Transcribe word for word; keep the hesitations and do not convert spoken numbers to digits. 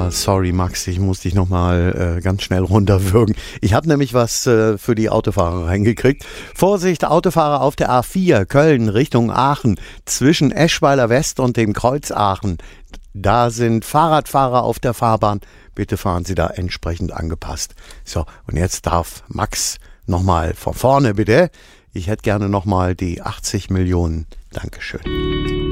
Ja, sorry Max, ich muss dich nochmal äh, ganz schnell runterwürgen. Ich habe nämlich was äh, für die Autofahrer reingekriegt. Vorsicht, Autofahrer auf der A vier, Köln Richtung Aachen, zwischen Eschweiler West und dem Kreuz Aachen. Da sind Fahrradfahrer auf der Fahrbahn. Bitte fahren Sie da entsprechend angepasst. So, und jetzt darf Max nochmal von vorne, bitte. Ich hätte gerne nochmal die achtzig Millionen. Dankeschön.